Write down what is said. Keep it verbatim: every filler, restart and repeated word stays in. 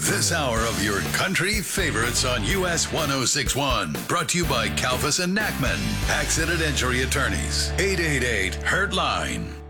This hour of your country favorites on U S one oh six one. Brought to you by Calvis and Nackman. Accident Injury Attorneys. eight eight eight, Hurt Line.